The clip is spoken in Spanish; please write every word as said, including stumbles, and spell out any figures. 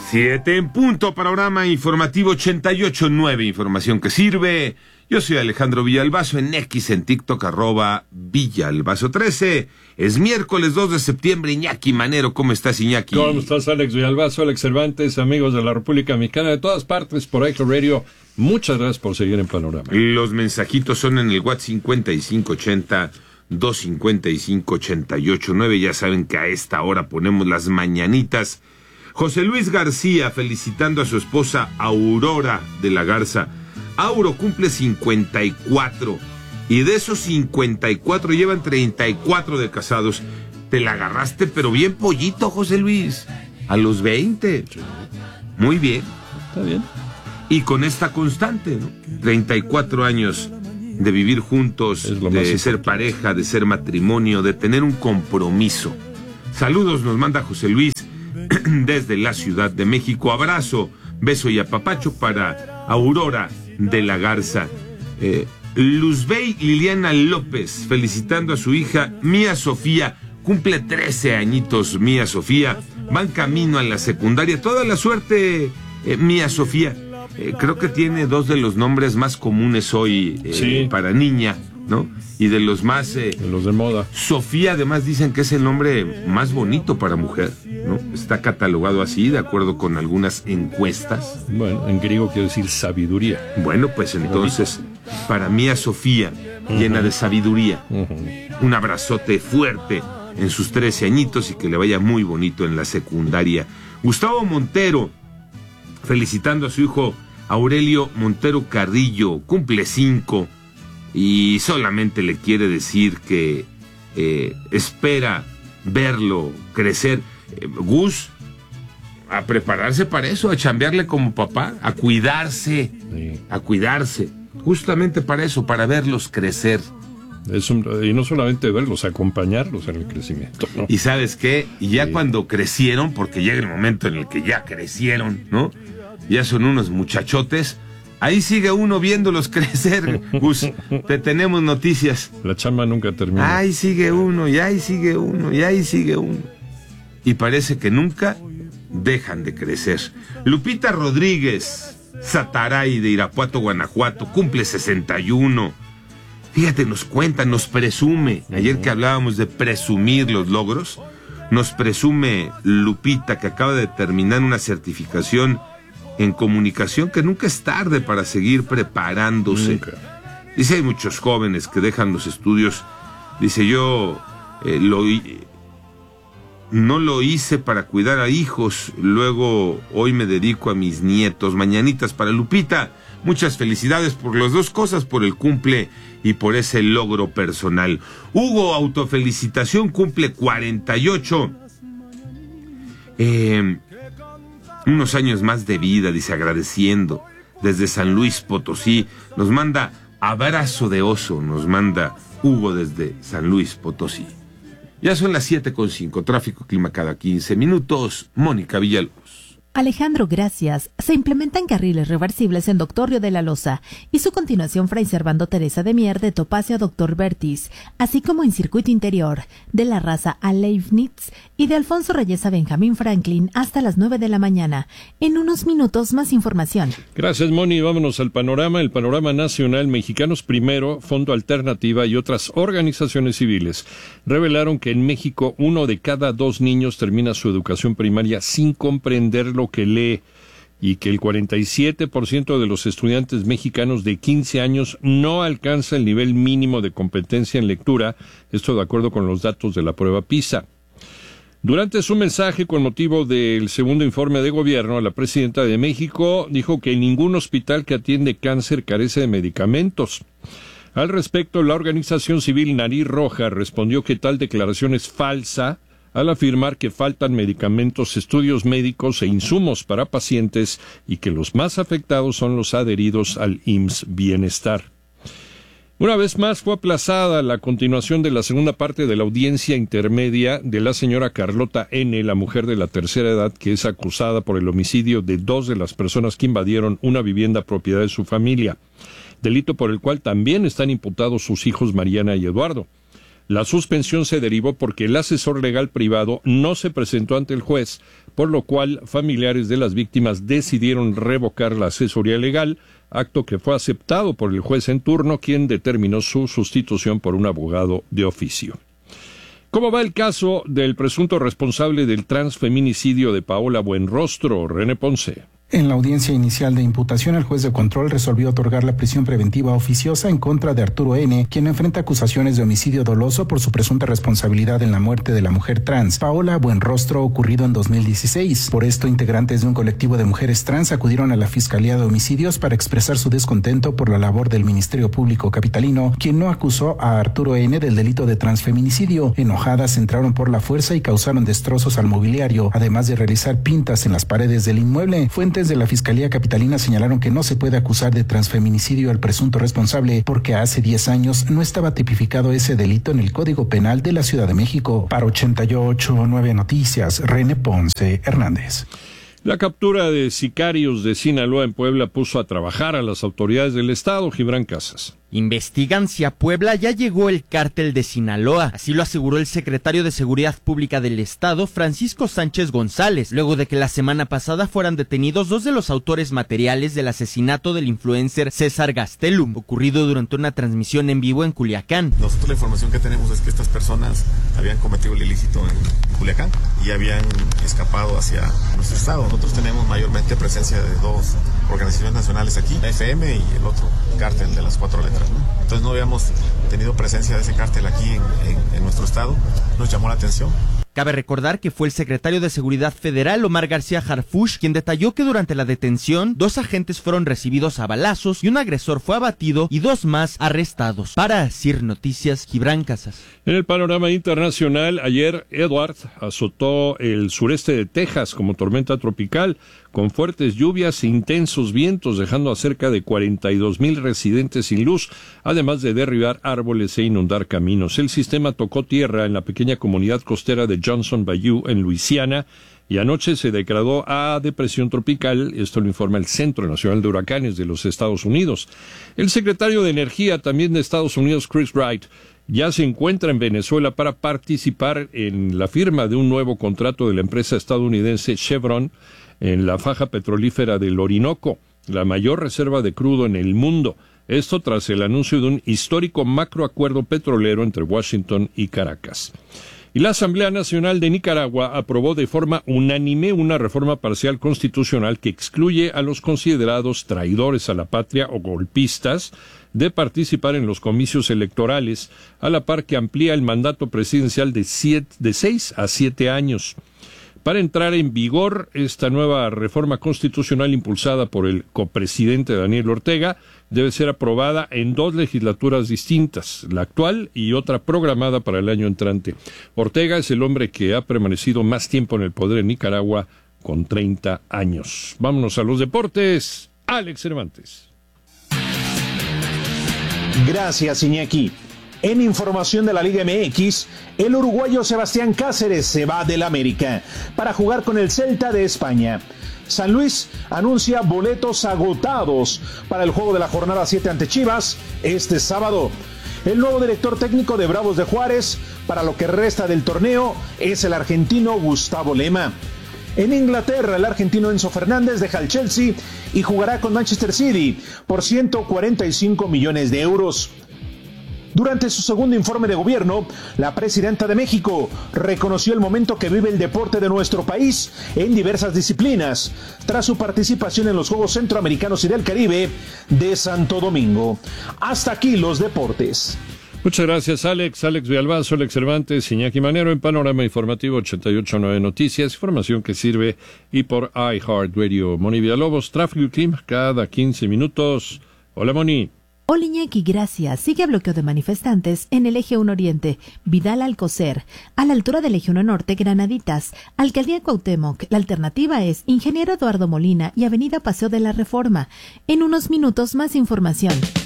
Siete en punto, panorama informativo ochenta y ocho punto nueve, información que sirve. Yo soy Alejandro Villalbazo, en X, en TikTok, arroba Villalbazo trece. Es miércoles dos de septiembre. Iñaki Manero, ¿cómo estás, Iñaki? ¿Cómo estás, Alex Villalbazo, Alex Cervantes, amigos de la República Mexicana, de todas partes, por Eco Radio? Muchas gracias por seguir en Panorama. Los mensajitos son en el WhatsApp cincuenta y cinco ochenta, doscientos cincuenta y cinco, ochenta y ocho nueve. Ya saben que a esta hora ponemos las mañanitas. José Luis García felicitando a su esposa Aurora de la Garza. Auro cumple cincuenta y cuatro y de esos cincuenta y cuatro llevan treinta y cuatro de casados. Te la agarraste pero bien pollito, José Luis, a los veinte. Muy bien. Está bien. Y con esta constante, ¿no? treinta y cuatro años de vivir juntos, de ser pareja, de ser matrimonio, de tener un compromiso. Saludos nos manda José Luis desde la Ciudad de México. Abrazo, beso y apapacho para Aurora de la Garza. eh, Luzbey Liliana López felicitando a su hija Mía Sofía, cumple trece añitos Mía Sofía, van camino a la secundaria. Toda la suerte, eh, Mía Sofía. eh, creo que tiene dos de los nombres más comunes hoy, eh, sí, para niña, ¿no? Y de los más... Eh, de los de moda. Sofía, además, dicen que es el nombre más bonito para mujer, ¿no? Está catalogado así, de acuerdo con algunas encuestas. Bueno, en griego quiere decir sabiduría. Bueno, pues entonces, para mí a Sofía, uh-huh, llena de sabiduría, uh-huh, un abrazote fuerte en sus trece añitos y que le vaya muy bonito en la secundaria. Gustavo Montero, felicitando a su hijo Aurelio Montero Carrillo, cumple cinco. Y solamente le quiere decir que eh, espera verlo crecer. Eh, Gus, a prepararse para eso, a chambearle como papá, a cuidarse, sí, a cuidarse, justamente para eso, para verlos crecer. Es un, y no solamente verlos, acompañarlos en el crecimiento, ¿no? Y ¿sabes qué? Y ya sí, cuando crecieron, porque llega el momento en el que ya crecieron, ¿no? Ya son unos muchachotes. Ahí sigue uno viéndolos crecer, Gus. Te tenemos noticias. La chamba nunca termina. Ahí sigue uno, y ahí sigue uno, y ahí sigue uno. Y parece que nunca dejan de crecer. Lupita Rodríguez Sataray de Irapuato, Guanajuato, cumple sesenta y uno. Fíjate, nos cuenta, nos presume. Ayer que hablábamos de presumir los logros, nos presume Lupita que acaba de terminar una certificación en comunicación, que nunca es tarde para seguir preparándose. Nunca. Dice, hay muchos jóvenes que dejan los estudios. Dice, yo eh, lo, no lo hice para cuidar a hijos, luego hoy me dedico a mis nietos. Mañanitas para Lupita. Muchas felicidades por las dos cosas, por el cumple y por ese logro personal. Hugo, autofelicitación, cumple cuarenta y ocho. Eh... Unos años más de vida, dice, agradeciendo. Desde San Luis Potosí, nos manda abrazo de oso, nos manda Hugo desde San Luis Potosí. Ya son las siete con cinco, tráfico, clima cada quince minutos. Mónica Villalobos. Alejandro, gracias. Se implementan carriles reversibles en Doctor Río de la Loza y su continuación Fray Servando Teresa de Mier de Topacio a Doctor Bertis, así como en circuito interior de La Raza a Leibniz y de Alfonso Reyes a Benjamín Franklin hasta las nueve de la mañana. En unos minutos más información. Gracias, Moni. Vámonos al panorama. El panorama nacional. Mexicanos Primero, Fondo Alternativa y otras organizaciones civiles revelaron que en México uno de cada dos niños termina su educación primaria sin comprender lo que lee y que el cuarenta y siete por ciento de los estudiantes mexicanos de quince años no alcanza el nivel mínimo de competencia en lectura, esto de acuerdo con los datos de la prueba PISA. Durante su mensaje con motivo del segundo informe de gobierno, la presidenta de México dijo que ningún hospital que atiende cáncer carece de medicamentos. Al respecto, la organización civil Nariz Roja respondió que tal declaración es falsa, al afirmar que faltan medicamentos, estudios médicos e insumos para pacientes y que los más afectados son los adheridos al I M S S Bienestar. Una vez más fue aplazada la continuación de la segunda parte de la audiencia intermedia de la señora Carlota N., la mujer de la tercera edad que es acusada por el homicidio de dos de las personas que invadieron una vivienda propiedad de su familia, delito por el cual también están imputados sus hijos Mariana y Eduardo. La suspensión se derivó porque el asesor legal privado no se presentó ante el juez, por lo cual familiares de las víctimas decidieron revocar la asesoría legal, acto que fue aceptado por el juez en turno, quien determinó su sustitución por un abogado de oficio. ¿Cómo va el caso del presunto responsable del transfeminicidio de Paola Buenrostro? René Ponce. En la audiencia inicial de imputación, el juez de control resolvió otorgar la prisión preventiva oficiosa en contra de Arturo N., quien enfrenta acusaciones de homicidio doloso por su presunta responsabilidad en la muerte de la mujer trans, Paola Buenrostro, ocurrido en dos mil dieciséis. Por esto, integrantes de un colectivo de mujeres trans acudieron a la Fiscalía de Homicidios para expresar su descontento por la labor del Ministerio Público capitalino, quien no acusó a Arturo N. del delito de transfeminicidio. Enojadas, entraron por la fuerza y causaron destrozos al mobiliario, además de realizar pintas en las paredes del inmueble. Fuentes de la Fiscalía Capitalina señalaron que no se puede acusar de transfeminicidio al presunto responsable porque hace diez años no estaba tipificado ese delito en el Código Penal de la Ciudad de México. Para ochenta y ocho punto nueve Noticias, René Ponce Hernández. La captura de sicarios de Sinaloa en Puebla puso a trabajar a las autoridades del estado. Gibran Casas. Investigan si a Puebla ya llegó el cártel de Sinaloa. Así lo aseguró el secretario de Seguridad Pública del Estado, Francisco Sánchez González, luego de que la semana pasada fueran detenidos dos de los autores materiales del asesinato del influencer César Gastelum, ocurrido durante una transmisión en vivo en Culiacán. Nosotros la información que tenemos es que estas personas habían cometido el ilícito en Culiacán y habían escapado hacia nuestro estado. Nosotros tenemos mayormente presencia de dos organizaciones nacionales aquí, la F M y el otro cártel de las cuatro letras. Entonces no habíamos tenido presencia de ese cártel aquí en, en, en nuestro estado, nos llamó la atención. Cabe recordar que fue el secretario de Seguridad Federal, Omar García Harfuch, quien detalló que durante la detención, dos agentes fueron recibidos a balazos y un agresor fue abatido y dos más arrestados. Para Asir Noticias, Gibran Casas. En el panorama internacional, ayer Edward azotó el sureste de Texas como tormenta tropical, con fuertes lluvias e intensos vientos, dejando a cerca de cuarenta y dos mil residentes sin luz, además de derribar árboles e inundar caminos. El sistema tocó tierra en la pequeña comunidad costera de Johnson Bayou, en Luisiana, y anoche se degradó a depresión tropical. Esto lo informa el Centro Nacional de Huracanes de los Estados Unidos. El secretario de Energía, también de Estados Unidos, Chris Wright, ya se encuentra en Venezuela para participar en la firma de un nuevo contrato de la empresa estadounidense Chevron en la faja petrolífera del Orinoco, la mayor reserva de crudo en el mundo. Esto tras el anuncio de un histórico macroacuerdo petrolero entre Washington y Caracas. Y la Asamblea Nacional de Nicaragua aprobó de forma unánime una reforma parcial constitucional que excluye a los considerados traidores a la patria o golpistas de participar en los comicios electorales, a la par que amplía el mandato presidencial de, siete, de seis a siete años. Para entrar en vigor, esta nueva reforma constitucional impulsada por el copresidente Daniel Ortega debe ser aprobada en dos legislaturas distintas, la actual y otra programada para el año entrante. Ortega es el hombre que ha permanecido más tiempo en el poder en Nicaragua, con treinta años. Vámonos a los deportes. Alex Cervantes. Gracias, Iñaki. En información de la Liga M X, el uruguayo Sebastián Cáceres se va del América para jugar con el Celta de España. San Luis anuncia boletos agotados para el juego de la jornada siete ante Chivas este sábado. El nuevo director técnico de Bravos de Juárez para lo que resta del torneo es el argentino Gustavo Lema. En Inglaterra, el argentino Enzo Fernández deja el Chelsea y jugará con Manchester City por ciento cuarenta y cinco millones de euros. Durante su segundo informe de gobierno, la presidenta de México reconoció el momento que vive el deporte de nuestro país en diversas disciplinas, tras su participación en los Juegos Centroamericanos y del Caribe de Santo Domingo. Hasta aquí los deportes. Muchas gracias, Alex. Alex Villalbazo, Alex Cervantes, Iñaki Manero en Panorama Informativo ochenta y ocho punto nueve Noticias, información que sirve y por iHeartRadio. Moni Villalobos, tráfico y clima cada quince minutos. Hola, Moni. Hola Iñaki, gracias. Sigue bloqueo de manifestantes en el Eje uno Oriente, Vidal Alcocer, a la altura del Eje uno Norte, Granaditas, Alcaldía Cuauhtémoc. La alternativa es Ingeniero Eduardo Molina y Avenida Paseo de la Reforma. En unos minutos más información.